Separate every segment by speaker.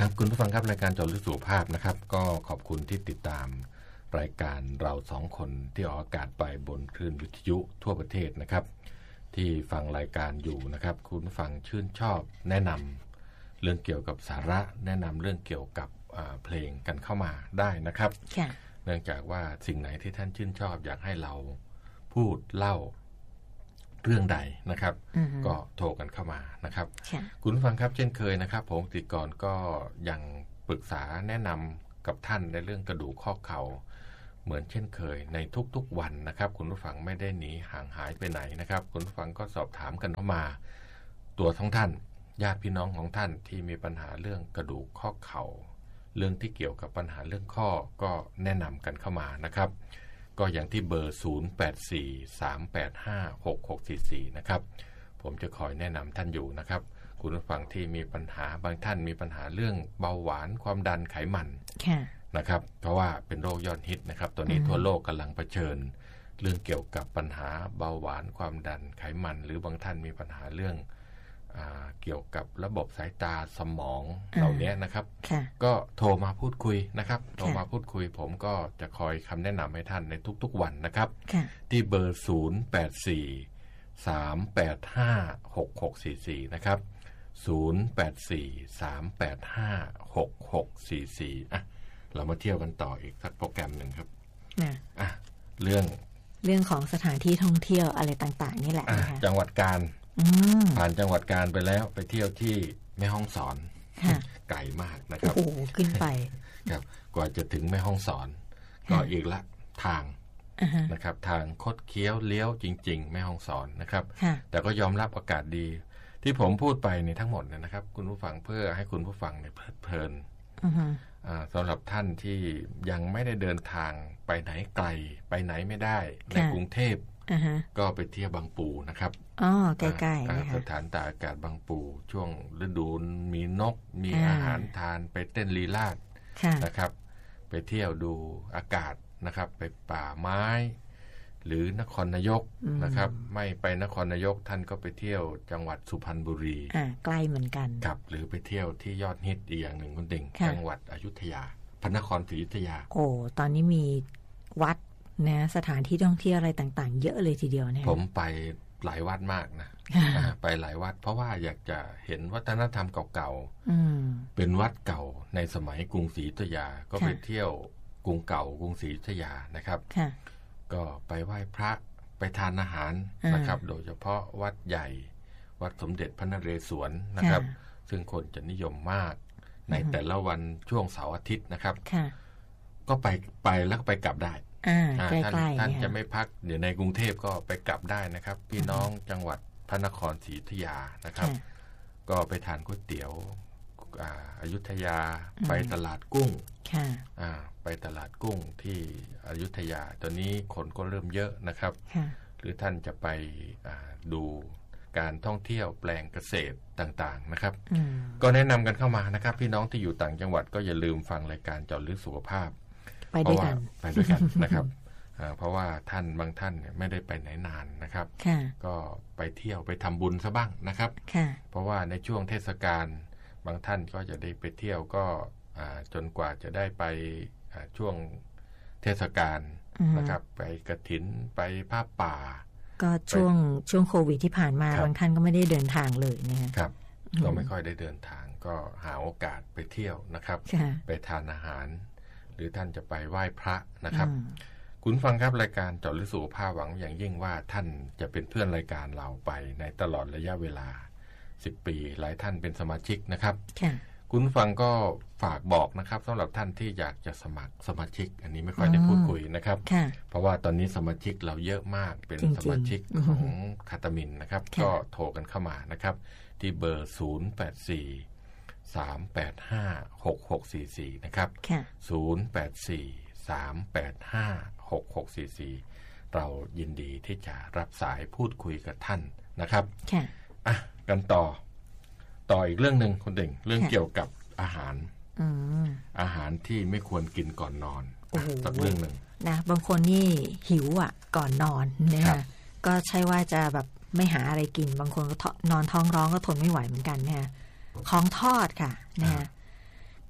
Speaker 1: ครับคุณผู้ฟังครับรายการเจาะลึกสุขภาพนะครับก็ขอบคุณที่ติดตามรายการเราสองคนที่ออกอากาศไปบนคลื่นวิทยุทั่วประเทศนะครับที่ฟังรายการอยู่นะครับคุณผู้ฟังชื่นชอบแนะนำเรื่องเกี่ยวกับสาระแนะนำเรื่องเกี่ยวกับเพลงกันเข้ามาได้นะครับเนื่องจากว่าสิ่งไหนที่ท่านชื่นชอบอยากให้เราพูดเล่าเรื่องใดนะครับก็โทรกันเข้ามานะครับคุณผู้ฟังครับเช่นเคยนะครับผมติกรก็ยังปรึกษาแนะนำกับท่านในเรื่องกระดูกข้อเข่าเหมือนเช่นเคยในทุกๆวันนะครับคุณผู้ฟังไม่ได้หนีห่างหายไปไหนนะครับคุณผู้ฟังก็สอบถามกันเข้ามาตัวของท่านญาติพี่น้องของท่านที่มีปัญหาเรื่องกระดูกข้อเข่าเรื่องที่เกี่ยวกับปัญหาเรื่องข้อก็แนะนำกันเข้ามานะครับก็อย่างที่เบอร์ 0843856644 นะครับผมจะคอยแนะนำท่านอยู่นะครับคุณผู้ฟังที่มีปัญหาบางท่านมีปัญหาเรื่องเบาหวานความดันไขมันนะครับเพราะว่าเป็นโรคยอดฮิตนะครับตอนนี้ทั่วโลกกำลังเผชิญเรื่องเกี่ยวกับปัญหาเบาหวานความดันไขมันหรือบางท่านมีปัญหาเรื่องเกี่ยวกับระบบสายตาสมองเหล่านี้นะครับก็โทรมาพูดคุยนะครับโทรมาพูดคุยผมก็จะคอยคำแนะนำให้ท่านในทุกๆวันนะครับที่เบอร์ 0843856644 นะครับ 0843856644 อ่ะเรามาเที่ยวกันต่ออีกสักโปรแกรมหนึ่งครับเรื่องของสถานที่ท่องเที่ยวอะไรต่างๆนี่แหละนะคะจังหวัดกาญผ่านจังหวัดกาญไปแล้วไปเที่ยวที่แม่ฮ่องสอนไกลมากนะครับโอ้ขึ้นไปครับกว่าจะถึงแม่ฮ่องสอนก็อีกละทางนะครับทางคดเคี้ยวเลี้ยวจริงๆแม่ฮ่องสอนนะครับแต่ก็ยอมรับอากาศดีที่ผมพูดไปในทั้งหมดนะครับคุณผู้ฟังเพื่อให้คุณผู้ฟังเนี่ยเพลิดเพลินสำหรับท่านที่ยังไม่ได้เดินทางไปไหนไกลไปไหนไม่ได้ในกรุงเทพก็ไปเที่ยวบางปูนะครับใกล้ๆสถานตากอากาศบางปูช่วงฤดูมีนกมีอาหารทานไปเต้นลีลาศนะครับไปเที่ยวดูอากาศนะครับไปป่าไม้หรือนครนายกนะครับไม่ไปนครนายกท่านก็ไปเที่ยวจังหวัดสุพรรณบุรี
Speaker 2: ใกล้เหมือนกัน
Speaker 1: ครับหรือไปเที่ยวที่ยอดฮิตอีกอย่างหนึ่งคุณติ่งจังหวัดอยุธยาพระนครศรีอยุธยา
Speaker 2: โอ้ตอนนี้มีวัดนะสถานที่ท่องเที่ยวอะไรต่างๆเยอะเลยทีเดียวเนี่ย
Speaker 1: ผมไปหลายวัดมากนะไปหลายวัดเพราะว่าอยากจะเห็นวัฒนธรรมเก่าๆเป็นวัดเก่าในสมัยกรุงศรีอยุธยาก็ไปเที่ยวกรุงเก่ากรุงศรีอยุธยานะครับก็ไปไหว้พระไปทานอาหารนะครับโดยเฉพาะวัดใหญ่วัดสมเด็จพระนเรศวรนะครับซึ่งคนจะนิยมมากในแต่ละวันช่วงเสาร์อาทิตย์นะครับก็ไปแล้วก็ไปกลับได้ท่านจะไม่พักอยู่ในกรุงเทพก็ไปกลับได้นะครับพี่น้องจังหวัดพระนครศรีอยุธยานะครับก็ไปทานก๋วยเตี๋ยวอยุธยาไปตลาดกุ้งไปตลาดกุ้งที่อยุธยาตอนนี้คนก็เริ่มเยอะนะครับหรือท่านจะไปดูการท่องเที่ยวแปลงเกษตรต่างๆนะครับก็แนะนำกันเข้ามานะครับพี่น้องที่อยู่ต่างจังหวัดก็อย่าลืมฟังรายการเจาะลึกสุขภาพ
Speaker 2: ไปด้วยกัน
Speaker 1: นะครับเพราะว่าบางท่านเนี่ยไม่ได้ไปไหนนานนะครับก็ไปเที่ยวไปทำบุญซะบ้างนะครับเพราะว่าในช่วงเทศกาลบางท่านก็จะได้ไปเที่ยวก็จนกว่าจะได้ไปช่วงเทศกาลนะครับไปกฐินไปผ้าป่า
Speaker 2: ก็ช่วงโควิดที่ผ่านมาบางท่านก็ไม่ได้เดินทางเลย
Speaker 1: นะครับก็ไม่ค่อยได้เดินทางก็หาโอกาสไปเที่ยวนะครับไปทานอาหารหรือท่านจะไปไหว้พระนะครับคุณฟังครับรายการเจาะลึกสุขภาพหวังอย่างยิ่งว่าท่านจะเป็นเพื่อนรายการเราไปในตลอดระยะเวลา10 ปีหลายท่านเป็นสมาชิกนะครับคุณฟังก็ฝากบอกนะครับสำหรับท่านที่อยากจะสมัครสมาชิกอันนี้ไม่ค่อยได้พูดคุยนะครับเพราะว่าตอนนี้สมาชิกเราเยอะมากเป็นสมาชิกของคาตามินนะครับก็โทรกันเข้ามานะครับที่เบอร์0843856644นะครับ0843856644เรายินดีที่จะรับสายพูดคุยกับท่านนะครับกันต่ออีกเรื่องนึงคุณเด่งเรื่องเกี่ยวกับอาหารที่ไม่ควรกินก่อนนอนสักเรื่องนึง
Speaker 2: นะบางคนนี่หิวก่อนนอนนะคะก็ใช่ว่าจะแบบไม่หาอะไรกินบางคนก็นอนท้องร้องก็ทนไม่ไหวเหมือนกันนะคะของทอดค่ะนะคะ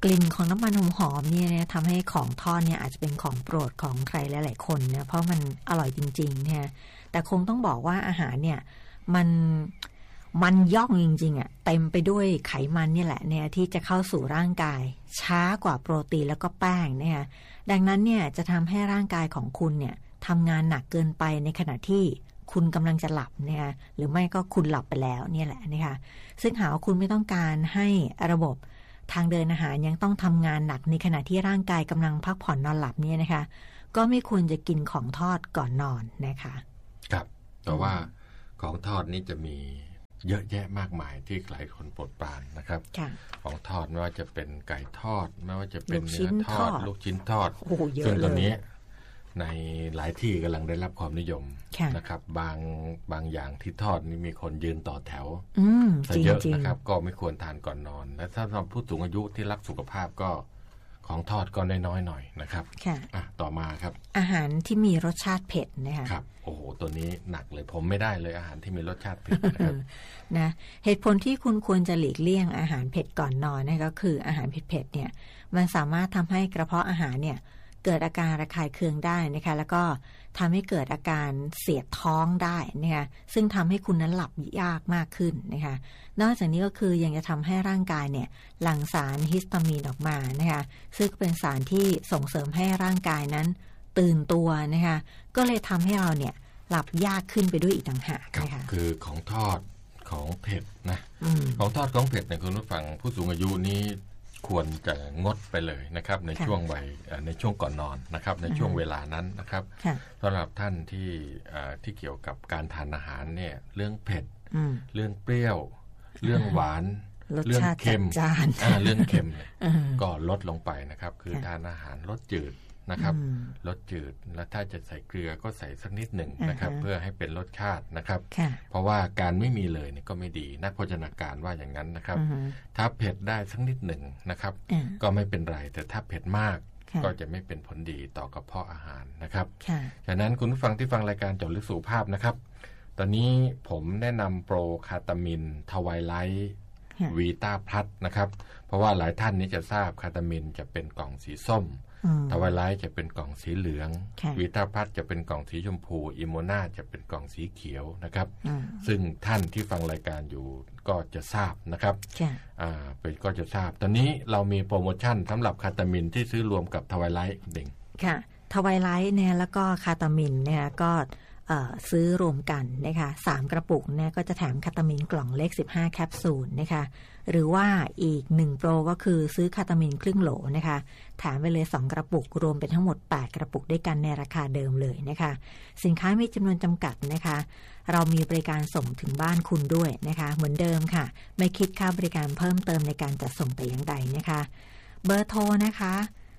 Speaker 2: กลิ่นของน้ำมันหอมๆเนี่ยทำให้ของทอดเนี่ยอาจจะเป็นของโปรดของใครหลายๆคนเนี่ยเพราะมันอร่อยจริงๆเนี่ยแต่คงต้องบอกว่าอาหารเนี่ยมันย่องจริงๆอ่ะเต็มไปด้วยไขมันนี่แหละเนี่ยที่จะเข้าสู่ร่างกายช้ากว่าโปรตีนแล้วก็แป้งเนี่ยดังนั้นเนี่ยจะทำให้ร่างกายของคุณเนี่ยทำงานหนักเกินไปในขณะที่คุณกำลังจะหลับเนี่ยหรือไม่ก็คุณหลับไปแล้วเนี่ยแหละนะคะซึ่งหากว่าคุณไม่ต้องการให้ระบบทางเดินอาหารยังต้องทำงานหนักในขณะที่ร่างกายกำลังพักผ่อนนอนหลับเนี่ยนะคะก็ไม่ควรจะกินของทอดก่อนนอนนะคะ
Speaker 1: ครับแต่ว่าของทอดนี้จะมีเยอะแยะมากมายที่หลายคนโปรดปรานนะครับของทอดไม่ว่าจะเป็นไก่ทอดไม่ว่าจะเป็นเนื้อทอดลูกชิ้นทอดซึ่งตอนนี้ในหลายที่กำลังได้รับความนิยมนะครับบางอย่างที่ทอดนี่มีคนยืนต่อแถวซะเยอะนะครับก็ไม่ควรทานก่อนนอนและถ้าสำหรับผู้สูงอายุที่รักสุขภาพก็ของทอดก็น้อยๆหน่อยนะครับต่อมาครับ
Speaker 2: อาหารที่มีรสชาติเผ็ดนะคะ
Speaker 1: ครับโอ้โหตัวนี้หนักเลยผมไม่ได้เลยอาหารที่มีรสชาติเผ็ดนะครับ
Speaker 2: นะเหตุผลที่คุณควรจะหลีกเลี่ยงอาหารเผ็ดก่อนนอนนี่ก็คืออาหารเผ็ดๆเนี่ยมันสามารถทำให้กระเพาะอาหารเนี่ยเกิดอาการระคายเคืองได้นะคะแล้วก็ทำให้เกิดอาการเสียดท้องได้นะคะซึ่งทำให้คุณนั้นหลับยากมากขึ้นนะคะนอกจากนี้ก็คือยังจะทำให้ร่างกายเนี่ยหลั่งสารฮิสตามีนออกมานะคะซึ่งเป็นสารที่ส่งเสริมให้ร่างกายนั้นตื่นตัวนะคะก็เลยทำให้เราเนี่ยหลับยากขึ้นไปด้วยอีกต่างหากนะคะ
Speaker 1: คือของทอดของเผ็ดนะของทอดของเผ็ดในคุณผู้ฟังผู้สูงอายุนี้ควรจะงดไปเลยนะครับในช่วงวัยในช่วงก่อนนอนนะครับในช่วงเวลานั้นนะครับสำหรับท่านที่เกี่ยวกับการทานอาหารเนี่ยเรื่องเผ็ดเรื่องเปรี้ยวเรื่องหวานเรื่องเค็มเรื่องเค็มก็ลดลงไปนะครับคือทานอาหารรสจืดนะครับรสจืดและถ้าจะใส่เกลือก็ใส่สักนิดหนึ่งนะครับเพื่อให้เป็นรสชาตินะครับเพราะว่าการไม่มีเลยนี่ก็ไม่ดีนักโภชนาการว่าอย่างนั้นนะครับถ้าเผ็ดได้สักนิดหนึ่งนะครับก็ไม่เป็นไรแต่ถ้าเผ็ดมากก็จะไม่เป็นผลดีต่อกระเพาะอาหารนะครับฉะนั้นคุณผู้ฟังที่ฟังรายการเจาะลึกสุขภาพนะครับตอนนี้ผมแนะนำโปรคาตามินทวายไลท์วีตาพลัสนะครับเพราะว่าหลายท่านนี้จะทราบคาตามินจะเป็นกล่องสีส้มทวายไลท์จะเป็นกล่องสีเหลืองวีตาพลัสจะเป็นกล่องสีชมพูอิโมนาจะเป็นกล่องสีเขียวนะครับซึ่งท่านที่ฟังรายการอยู่ก็จะทราบนะครับเป็นก็จะทราบตอนนี้เรามีโปรโมชั่นสำหรับคาตามินที่ซื้อรวมกับทวายไลท์เด้ง
Speaker 2: ค่ะทวายไลท์เนี่ยแล้วก็คาตามินเนี่ยก็ซื้อรวมกันนะคะ3กระปุกเนี่ยก็จะแถมคาตามินกล่องเล็ก15แคปซูลนะคะหรือว่าอีก1โปรก็คือซื้อคาตามินครึ่งโหลนะคะแถมไปเลย2กระปุกรวมเป็นทั้งหมด8กระปุกด้วยกันในราคาเดิมเลยนะคะสินค้ามีจำนวนจำกัดนะคะเรามีบริการส่งถึงบ้านคุณด้วยนะคะเหมือนเดิมค่ะไม่คิดค่าบริการเพิ่มเติมในการจัดส่งแต่อย่างใดนะคะเบอร์โทรนะคะ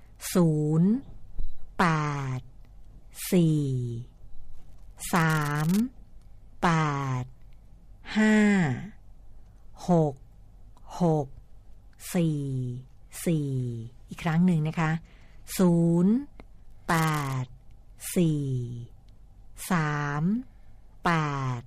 Speaker 2: 084 3 8 5 6 6 4 4อีกครั้งหนึ่งนะคะ0 8 4 3 8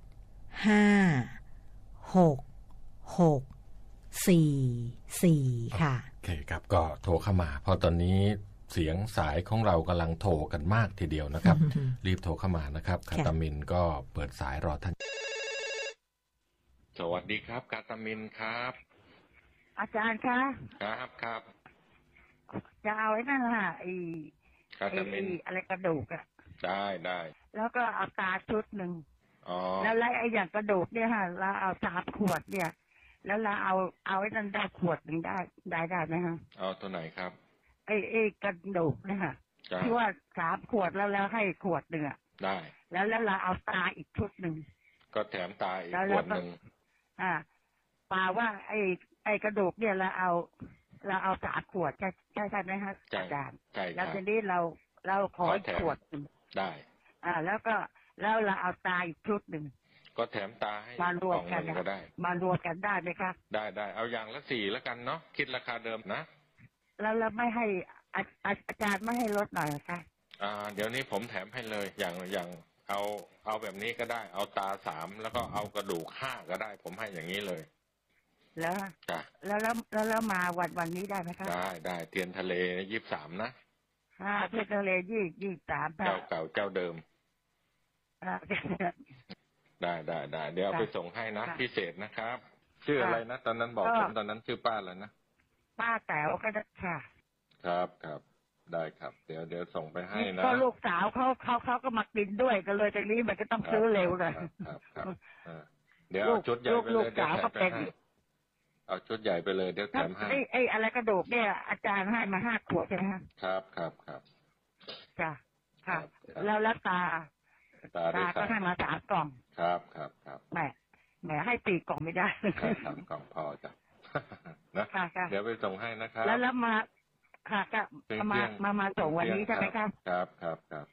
Speaker 2: 5 6 6 4 4ค่ะ
Speaker 1: โอเคครับก็โทรเข้ามาเพราะตอนนี้เสียงสายของเรากำลังโทรกันมากทีเดียวนะครับ รีบโทรเข้ามานะครับคาตามินก็เปิดสายรอท่านสวัสดีครับคาตามินครับ
Speaker 3: อาจารย์คะ
Speaker 1: ครับ
Speaker 3: จะเอาไอ้นั่นล่ะ
Speaker 1: คาตามิน
Speaker 3: อะไรกระดูกอ่ะ
Speaker 1: ได้
Speaker 3: แล้วก็เอาตาชุดหนึ่งแล้วไอ้อย่างกระดูกเนี่ยค่ะเราเอา3 ขวดเนี่ยแล้วเราเอาไอ้นั่นได้ขวดหนึ่งได้ไหมฮะ
Speaker 1: เอาตัวไหนครับ
Speaker 3: ไอ้กระดูกเนี่ยค่ะที่ว่า3 ขวดแล้วให้ขวดหนึ่ง
Speaker 1: ได้
Speaker 3: แล้วเราเอาตาอีกชุดหนึ่ง
Speaker 1: ก็แถมตาอีกขวดหนึ่ง
Speaker 3: ป่าว่าไอ้กระดูกเนี่ยเราเอา3 ขวดใช่ไหมฮะอาจารย์แล้วทีนี้เราขอขวดหนึ่ง
Speaker 1: ได้
Speaker 3: แล้วก็แล้วเราเอาตาอีกชุดหนึ่ง
Speaker 1: ก็แถมตาให้
Speaker 3: มารวมกันก็ได้มารวมกันได้ไหมครับ
Speaker 1: ได้เอาอย่างละ4แล้วกันเนาะคิดราคาเดิมนะ
Speaker 3: แล้วไม่ให้อาจารย์ไม่ให้ลดหน่อยคะ
Speaker 1: เดี๋ยวนี้ผมแถมให้เลยอย่างเอาแบบนี้ก็ได้เอาตา3แล้วก็เอากระดูก5ก็ได้ผมให้อย่างนี้เลย
Speaker 3: แล้วมาวันนี้ได้ไหมคะ
Speaker 1: ได้เทียนทะเล23นะ
Speaker 3: เทียนทะเล23
Speaker 1: เจ้าเก่าเจ้าเดิมได้เดี๋ยวเอาไปส่งให้นะพิเศษนะครับชื่ออะไรนะตอนนั้นบอกผมตอนนั้นชื่อป้าอะไรนะ
Speaker 3: ป้าแต๋วก็ได้ค่ะ
Speaker 1: ครับได้ครับเดี๋ยวส่งไปให้นะ
Speaker 3: ก็ลูกสาวเขาก็มากินด้วยกันเลยทีนี้มันก็ต้องซื้อเร็วเลย
Speaker 1: ครับเดี๋ยวเอาชุดใหญ่ไปเลยเดี๋ยวแถมไปให้เอาชุดใหญ่ไปเลยเดี๋ยวแถมให้
Speaker 3: ไอ้อะไรกระดูกเนี่ยอาจารย์ให้มา5 ขวดใช่ไหม
Speaker 1: ครับ
Speaker 3: จ้ะค่ะแล้วตาก็ให้มา3 กล่อง
Speaker 1: ครับ
Speaker 3: แหมให้4 กล่องไม่ได้
Speaker 1: 3 กล่องพอจ้ะนะเดี๋ยวไปส่งให้นะครับ
Speaker 3: แล้วมาค่ะก็มาส่งวันนี้ใช่ไหมครับ
Speaker 1: ครับค่ะ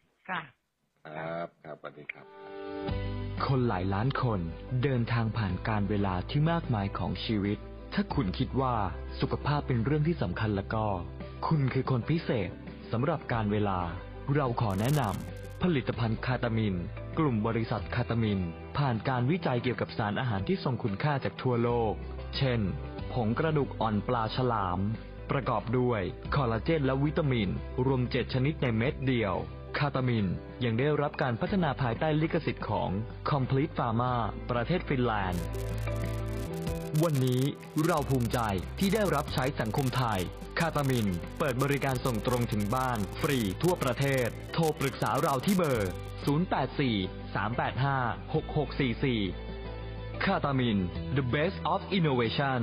Speaker 3: ครับ
Speaker 1: สวัสดีครับ
Speaker 4: คนหลายล้านคนเดินทางผ่านการเวลาที่มากมายของชีวิตถ้าคุณคิดว่าสุขภาพเป็นเรื่องที่สำคัญแล้วก็คุณคือคนพิเศษสำหรับการเวลาเราขอแนะนำผลิตภัณฑ์คาตามินกลุ่มบริษัทคาตามินผ่านการวิจัยเกี่ยวกับสารอาหารที่ทรงคุณค่าจากทั่วโลกเช่นผงกระดูกอ่อนปลาฉลามประกอบด้วยคอลลาเจนและวิตามินรวม7 ชนิดในเม็ดเดียวคาตามินยังได้รับการพัฒนาภายใต้ลิขสิทธิ์ของ Complete Pharma ประเทศฟินแลนด์วันนี้เราภูมิใจที่ได้รับใช้สังคมไทยคาตามินเปิดบริการส่งตรงถึงบ้านฟรีทั่วประเทศโทรปรึกษาเราที่เบอร์0843856644คาตามิน The Best of Innovation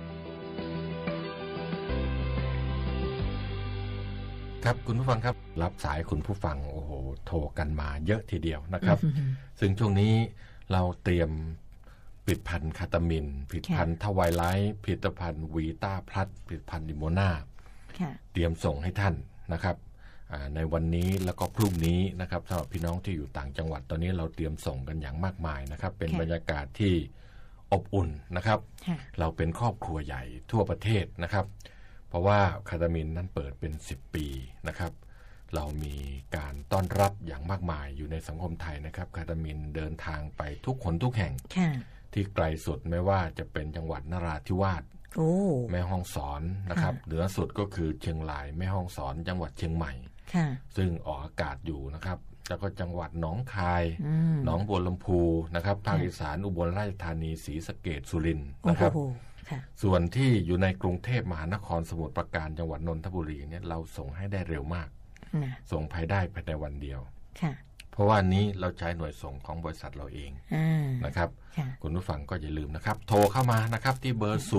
Speaker 1: ครับคุณผู้ฟังครับรับสายคุณผู้ฟังโอ้โหโทรกันมาเยอะทีเดียวนะครับ ซึ่งช่วงนี้เราเตรียมผลิตภัณฑ์คาตามินผลิตภัณฑ์ทวายไลท์ผลิตภัณฑ์วีต้าพลัสผลิตภัณฑ์ดิโมนาเตรียมส่งให้ท่านนะครับในวันนี้แล้วก็พรุ่งนี้นะครับสำหรับพี่น้องที่อยู่ต่างจังหวัดตอนนี้เราเตรียมส่งกันอย่างมากมายนะครับเป็นบรรยากาศที่อบอุ่นนะครับเราเป็นครอบครัวใหญ่ทั่วประเทศนะครับเพราะว่าคาตามินนั้นเปิดเป็น10 ปีนะครับเรามีการต้อนรับอย่างมากมายอยู่ในสังคมไทยนะครับคาตามินเดินทางไปทุกคนทุกแห่งที่ไกลสุดไม่ว่าจะเป็นจังหวัดนราธิวาสแม่ฮ่องสอนนะครับเหนือสุดก็คือเชียงรายแม่ฮ่องสอนจังหวัดเชียงใหม่ซึ่งออกอากาศอยู่นะครับแล้วก็จังหวัดหนองคายหนองบัวลำพูนะครับภาคอีสานอุบลราชธานีศรีสะเกษสุรินทร์นะครับส่วนที่อยู่ในกรุงเทพมหานครสมุทรปราการจังหวัดนนทบุรีเนี่ยเราส่งให้ได้เร็วมากส่งภายในวันเดียวเพราะว่านี้เราใช้หน่วยส่งของบริษัทเราเองนะครับคุณผู้ฟังก็อย่าลืมนะครับโทรเข้ามานะครับที่เบอร์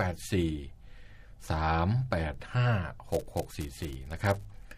Speaker 1: 084-385-6644นะครับ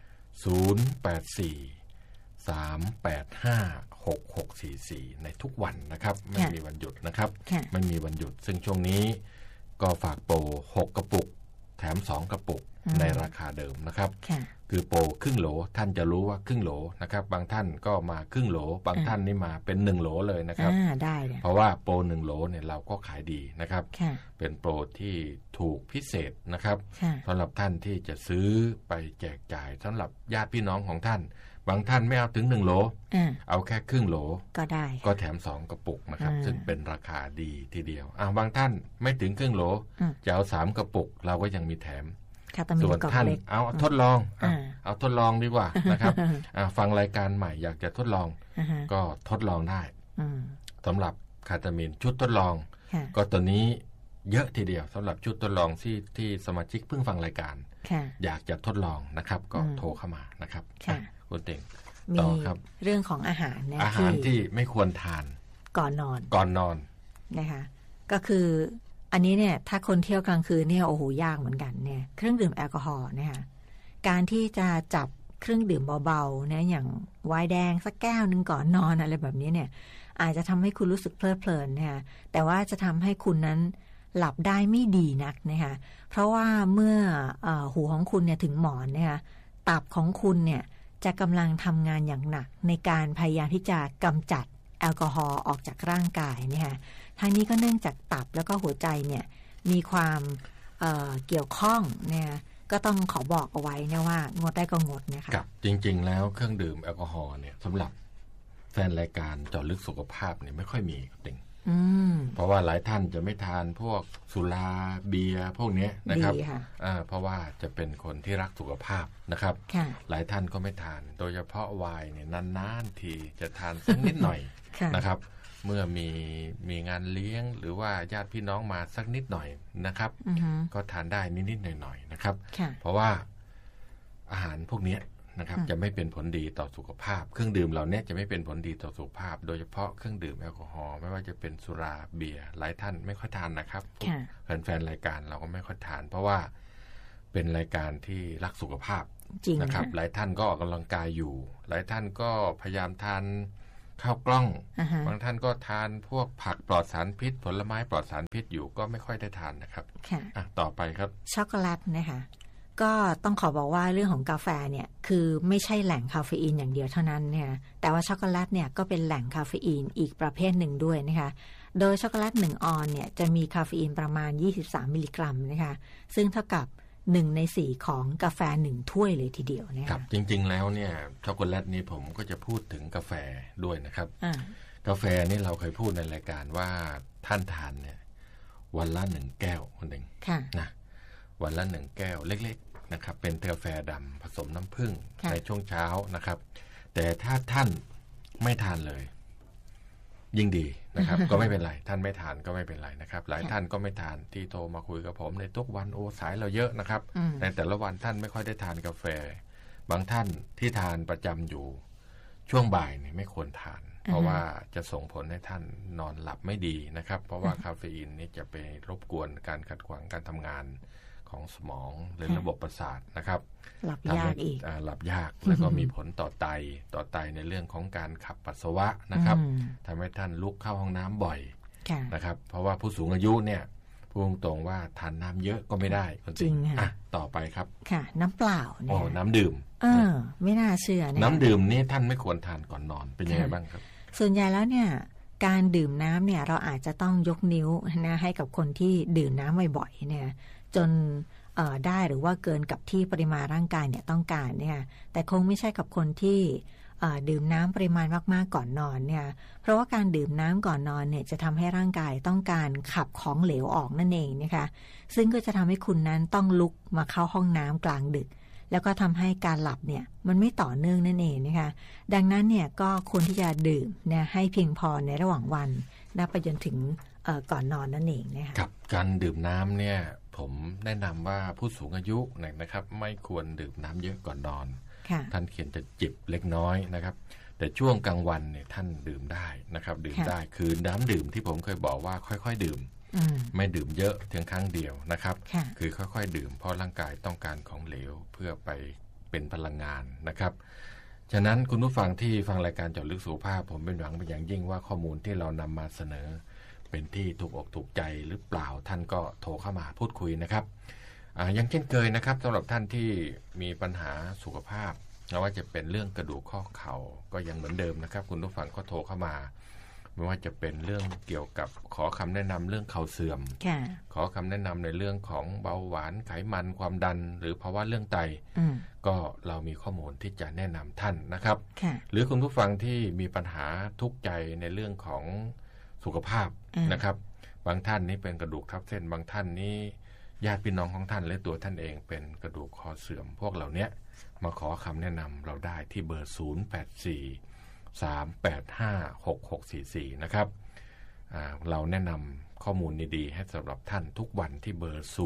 Speaker 1: 084-385-6644ในทุกวันนะครับไม่มีวันหยุดนะครับไม่มีวันหยุดซึ่งช่วงนี้ก็ฝากโปร6 กระปุกแถม2 กระปุกในราคาเดิมนะครับคือโปรครึ่งโหลท่านจะรู้ว่าครึ่งโหลนะครับบางท่านก็มาครึ่งโหลบางท่านนี่มาเป็น1 โหลเลยนะครับ
Speaker 2: ได้
Speaker 1: เพราะว่าโปร1 โหลเนี่ยเราก็ขายดีนะครับเป็นโปรที่ถูกพิเศษนะครับสำหรับท่านที่จะซื้อไปแจกจ่ายสำหรับญาติพี่น้องของท่านบางท่านไม่เอาถึง1 โหลเอาแค่ครึ่งโหล
Speaker 2: ก็ได้
Speaker 1: ก็แถม2 กระปุกนะครับซึ่งเป็นราคาดีทีเดียวบางท่านไม่ถึงครึ่งโหลจะเอา3 กระปุกเราก็ยังมีแถมส่วนท่านเอาทดลองเอาทดลองดีกว่านะครับฟังรายการใหม่อยากจะทดลองก็ทดลองได้สำหรับคาตามินชุดทดลองก็ตัวนี้เยอะทีเดียวสำหรับชุดทดลองที่สมาชิกเพิ่งฟังรายการอยากจะทดลองนะครับก็โทรเข้ามานะครับคุณเต่งต่อครับ
Speaker 2: เรื่องของอาหาร
Speaker 1: อาหารที่ไม่ควรทาน
Speaker 2: ก่อนนอนนะคะก็คืออันนี้เนี่ยถ้าคนเที่ยวกลางคืนเนี่ยโอ้โหยากเหมือนกันเนี่ยเครื่องดื่มแอลกอฮอล์นะคะการที่จะจับเครื่องดื่มเบาๆนะอย่างไวน์แดงสักแก้วนึงก่อนนอนอะไรแบบนี้เนี่ยอาจจะทำให้คุณรู้สึกเพลิดเพลินนะคะแต่ว่าจะทำให้คุณนั้นหลับได้ไม่ดีนักนะคะเพราะว่าเมื่อหูของคุณเนี่ยถึงหมอนเนี่ยตับของคุณเนี่ยจะกำลังทำงานอย่างหนักในการพยายามที่จะกำจัดแอลกอฮอล์ออกจากร่างกายนะคะทั้งนี้ก็เนื่องจากตับแล้วก็หัวใจเนี่ยมีความเกี่ยวข้องเนี่ยก็ต้องขอบอกเอาไว้นะว่างดได้ก็งดนะคะ
Speaker 1: ครับจริงๆแล้วเครื่องดื่มแอลกอฮอล์เนี่ยสำหรับแฟนรายการเจาะลึกสุขภาพเนี่ยไม่ค่อยมีจริงเพราะว่าหลายท่านจะไม่ทานพวกสุราเบียร์พวกนี้นะครับเพราะว่าจะเป็นคนที่รักสุขภาพนะครับหลายท่านก็ไม่ทานโดยเฉพาะไวน์เนี่ยนานๆทีจะทานสักนิดหน่อยนะครับเมื่อมีงานเลี้ยงหรือว่าญาติพี่น้องมาสักนิดหน่อยนะครับก็ทานได้นิดๆหน่อยๆนะครับเพราะว่าอาหารพวกนี้นะครับจะไม่เป็นผลดีต่อสุขภาพเครื่องดื่มเหล่านี้จะไม่เป็นผลดีต่อสุขภาพโดยเฉพาะเครื่องดื่มแอลกอฮอล์ไม่ว่าจะเป็นสุราเบียร์หลายท่านไม่ค่อยทานนะครับแฟนๆรายการเราก็ไม่ค่อยทานเพราะว่าเป็นรายการที่รักสุขภาพนะครับหลายท่านก็ออกกำลังกายอยู่หลายท่านก็พยายามทานข้าวกล้องบางท่านก็ทานพวกผักปลอดสารพิษผลไม้ปลอดสารพิษอยู่ก็ไม่ค่อยได้ทานนะครับต่อไปครับ
Speaker 2: ช็อกโกแลตนะคะก็ต้องขอบอกว่าเรื่องของกาแฟเนี่ยคือไม่ใช่แหล่งคาเฟอีนอย่างเดียวเท่านั้นเนี่ยแต่ว่าช็อกโกแลตเนี่ยก็เป็นแหล่งคาเฟอีนอีกประเภทหนึ่งด้วยนะคะโดยช็อกโกแลต1ออนเนี่ยจะมีคาเฟอีนประมาณ23มิลลิกรัมนะคะซึ่งเท่ากับ1ใน4ของกาแฟ1ถ้วยเลยทีเดียวนะครับ
Speaker 1: จริงๆแล้วเนี่ยช็อกโกแลตนี้ผมก็จะพูดถึงกาแฟด้วยนะครับกาแฟนี่เราเคยพูดในรายการว่าท่านทานเนี่ยวันละ1แก้วคนหนึ่งนะวันละ1แก้วเล็กๆนะครับเป็นกาแฟดำผสมน้ำผึ้งในช่วงเช้านะครับแต่ถ้าท่านไม่ทานเลยยิ่งดีนะครับ ก็ไม่เป็นไรท่านไม่ทานก็ไม่เป็นไรนะครับหลายท่านก็ไม่ทานที่โทรมาคุยกับผมในทุกวันโอ้สายเราเยอะนะครับในแต่ละวันท่านไม่ค่อยได้ทานกาแฟบางท่านที่ทานประจำอยู่ช่วงบ่ายเนี่ยไม่ควรทานเพราะว่าจะส่งผลให้ท่านนอนหลับไม่ดีนะครับเพราะว่าคาเฟอีนนี่จะไปรบกวนการขัดขวางการทำงานของสมองหรือระบบประสาทนะครับ
Speaker 2: หลับยากอีก
Speaker 1: หลับยากแล้วก็มีผลต่อไตในเรื่องของการขับปัสสาวะนะครับทำให้ท่านลุกเข้าห้องน้ำบ่อยนะครับเพราะว่าผู้สูงอายุเนี่ยพูดตรงๆว่าทานน้ำเยอะก็ไม่ได้
Speaker 2: จริงค่ะ
Speaker 1: ต่อไปครับ
Speaker 2: ค่ะน้ำเปล่าเนี่ย
Speaker 1: น้ำดื่ม
Speaker 2: ไม่น่าเชื่อ
Speaker 1: น้ำดื่มนี่ท่านไม่ควรทานก่อนนอนเป็นยังไงบ้างครับ
Speaker 2: ส่วนใหญ่แล้วเนี่ยการดื่มน้ำเนี่ยเราอาจจะต้องยกนิ้วนะให้กับคนที่ดื่มน้ำบ่อยๆเนี่ยจนได้หรือว่าเกินกับที่ปริมาณร่างกายเนี่ยต้องการเนี่ยแต่คงไม่ใช่กับคนที่ดื่มน้ำปริมาณมากๆก่อนนอนเนี่ยเพราะว่าการดื่มน้ำก่อนนอนเนี่ยจะทำให้ร่างกายต้องการขับของเหลวออกนั่นเองนะคะซึ่งก็จะทำให้คุณนั้นต้องลุกมาเข้าห้องน้ำกลางดึกแล้วก็ทำให้การหลับเนี่ยมันไม่ต่อเนื่องนั่นเองนะคะดังนั้นเนี่ยก็ควรที่จะดื่มเนี่ยให้เพียงพอในระหว่างวันนับไปจนถึงก่อนนอนนั่นเองนะคะ
Speaker 1: กับการดื่มน้ำเนี่ยผมแนะนำว่าผู้สูงอายุนะครับไม่ควรดื่มน้ำเยอะก่อนนอนท่านเขียนจะจิบเล็กน้อยนะครับแต่ช่วงกลางวันเนี่ยท่านดื่มได้นะครับดื่มได้คือน้ำดื่มที่ผมเคยบอกว่าค่อยๆดื่มไม่ดื่มเยอะเพียงครั้งเดียวนะครับคือค่อยๆดื่มเพราะร่างกายต้องการของเหลวเพื่อไปเป็นพลังงานนะครับฉะนั้นคุณผู้ฟังที่ฟังรายการเจาะลึกสุขภาพผมเป็นหวังเป็นอย่างยิ่งว่าข้อมูลที่เรานำมาเสนอเป็นที่ถูกอกถูกใจหรือเปล่าท่านก็โทรเข้ามาพูดคุยนะครับยังเช่นเคยนะครับสำหรับท่านที่มีปัญหาสุขภาพไม่ว่าจะเป็นเรื่องกระดูกข้อเข่าก็ยังเหมือนเดิมนะครับคุณผู้ฟังก็โทรเข้ามาไม่ว่าจะเป็นเรื่องเกี่ยวกับขอคำแนะนำเรื่องเข่าเสื่อมขอคำแนะนำในเรื่องของเบาหวานไขมันความดันหรือภาวะเรื่องไตก็เรามีข้อมูลที่จะแนะนำท่านนะครับหรือคุณผู้ฟังที่มีปัญหาทุกข์ใจในเรื่องของสุขภาพนะครับบางท่านนี่เป็นกระดูกทับเส้นบางท่านนี่ญาติพี่น้องของท่านและตัวท่านเองเป็นกระดูกคอเสื่อมพวกเหล่านี้มาขอคำแนะนำเราได้ที่เบอร์084-385-6644นะครับเราแนะนำข้อมูลดีๆให้สำหรับท่านทุกวันที่เบอร์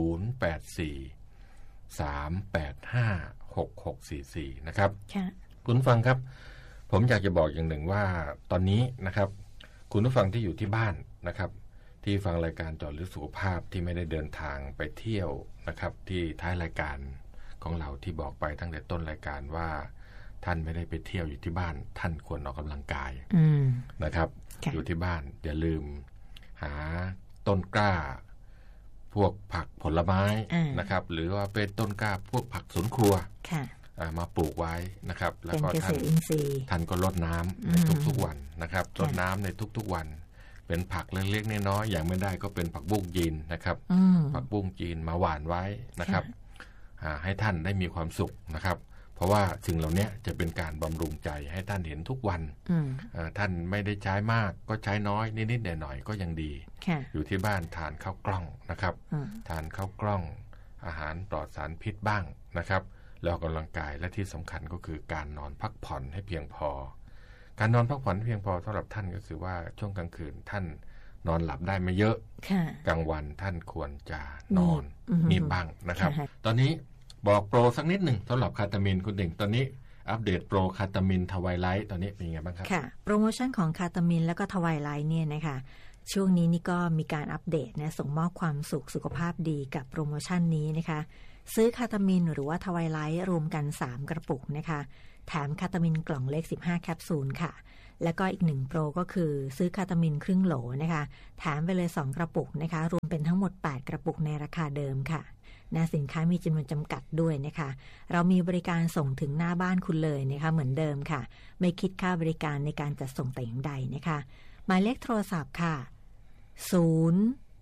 Speaker 1: 084-385-6644นะครับคุณฟังครับผมอยากจะบอกอย่างหนึ่งว่าตอนนี้นะครับคุณผู้ฟังที่อยู่ที่บ้านนะครับที่ฟังรายการเจาะลึกสุขภาพที่ไม่ได้เดินทางไปเที่ยวนะครับที่ท้ายรายการของเราที่บอกไปตั้งแต่ต้นรายการว่าท่านไม่ได้ไปเที่ยวอยู่ที่บ้านท่านควรออกกำลังกายนะครับอยู่ที่บ้านอย่าลืมหาต้นกล้าพวกผักผลไม้นะครับหรือว่าเป็นต้นกล้าพวกผักสวนครัวมาปลูกไว้นะครับแล้วก็ท่านก็รดน้ำในทุกๆวันนะครับรดน้ำในทุกๆวันเป็นผักเล็กๆน้อยๆอย่างไม่ได้ก็เป็นผักบุ้งจีนนะครับผักบุ้งจีนมาหว่านไว้นะครับให้ท่านได้มีความสุขนะครับเพราะว่าสิ่งเหล่านี้จะเป็นการบำรุงใจให้ท่านเห็นทุกวันท่านไม่ได้ใช้มากก็ใช้น้อยนิดๆหน่อยๆก็ยังดีอยู่ที่บ้านทานข้าวกล้องนะครับทานข้าวกล้องอาหารปลอดสารพิษบ้างนะครับแล้วกำลังกายและที่สำคัญก็คือการนอนพักผ่อนให้เพียงพอการนอนพักผ่อนเพียงพอสำหรับท่านก็คือว่าช่วงกลางคืนท่านนอนหลับได้ไม่เยอะกลางวันท่านควรจะนอนนิ่มบ้างนะครับตอนนี้บอกโปรสักนิดหนึ่งสำหรับคาตามินคุณเด่งตอนนี้อัปเดตโปรคาตามินทวายไลท์ตอนนี้เป็นยังไงบ้างครับ
Speaker 2: ค่ะโปรโมชั่นของคาตามินแล้วก็ทวายไลท์เนี่ยนะคะช่วงนี้นี่ก็มีการอัปเดตนะส่งมอบความสุขภาพดีกับโปรโมชั่นนี้นะคะซื้อคาตามินหรือว่าทวายไลท์รวมกัน3กระปุกนะคะแถมคาตามินกล่องเล็ก15แคปซูลค่ะแล้วก็อีก1โปรก็คือซื้อคาตามินครึ่งโหลนะคะแถมไปเลย2กระปุกนะคะรวมเป็นทั้งหมด8กระปุกในราคาเดิมค่ะนะสินค้ามีจำนวนจำกัดด้วยนะคะเรามีบริการส่งถึงหน้าบ้านคุณเลยนะคะเหมือนเดิมค่ะไม่คิดค่าบริการในการจัดส่งแต่อย่างใดนะคะหมายเลขโทรศัพท์ค่ะ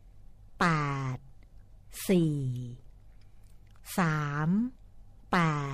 Speaker 2: 084 38